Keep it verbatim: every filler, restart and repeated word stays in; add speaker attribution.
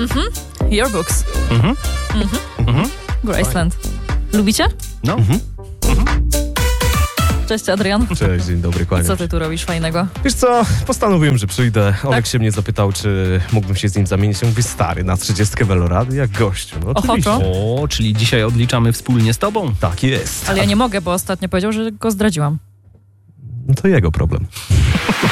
Speaker 1: Mhm. Your Books.
Speaker 2: Mhm.
Speaker 1: Mhm.
Speaker 2: Mhm.
Speaker 1: Graceland. Lubicie?
Speaker 2: No.
Speaker 3: Mhm.
Speaker 1: Cześć, Adrian.
Speaker 3: Cześć, dzień dobry, kłaniam.
Speaker 1: Co ty tu robisz fajnego?
Speaker 3: Wiesz co, postanowiłem, że przyjdę. Olek
Speaker 1: Tak?
Speaker 3: się mnie zapytał, czy mógłbym się z nim zamienić. Ja mówię, stary, na trzydziestkę Velorady, jak gościu. No oczywiście.
Speaker 1: Ochoczo.
Speaker 2: O, czyli dzisiaj odliczamy wspólnie z tobą.
Speaker 3: Tak jest.
Speaker 1: Ale ja nie mogę, bo ostatnio powiedział, że go zdradziłam.
Speaker 3: No to jego problem.